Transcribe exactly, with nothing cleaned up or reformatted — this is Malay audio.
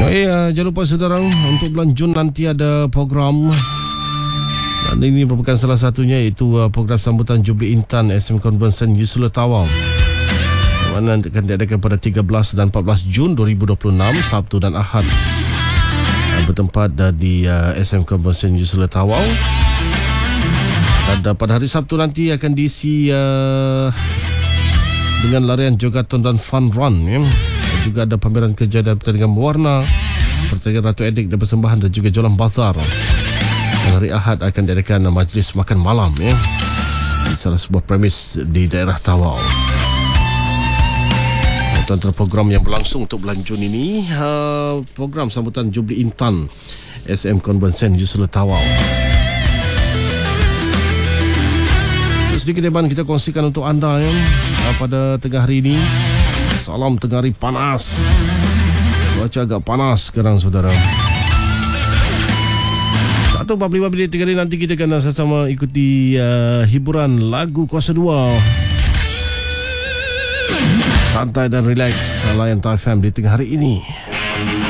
Baik, uh, jangan lupa saudara, untuk bulan Jun nanti ada program. Dan ini merupakan salah satunya, iaitu uh, program sambutan Jubli Intan S M Convention Yusula Tawau, mana akan diadakan pada tiga belas dan empat belas Jun dua ribu dua puluh enam, Sabtu dan Ahad, uh, bertempat uh, di uh, S M Convention Yusula Tawau. Dan uh, pada hari Sabtu nanti akan diisi uh, dengan larian jogaton dan fun run, ya. Dan juga ada pameran kerja dan pertandingan mewarna, pertandingan Ratu Edik dan persembahan, dan juga jualan bazar. Dan hari Ahad akan diadakan majlis makan malam, ya, di salah sebuah premis di daerah Tawau. Itu antara program yang berlangsung untuk bulan Jun ini, uh, program sambutan Jubli Intan S M Convention Yusula Tawau. Sedikit depan kita kongsikan untuk anda, ya, pada tengah hari ini. Salam tengah hari panas. Cuaca agak panas sekarang, saudara. satu empat puluh lima minit tiga hari nanti kita akan sama-sama ikuti uh, hiburan lagu kuasa dua. Santai dan relax, layan T A F M di tengah hari ini.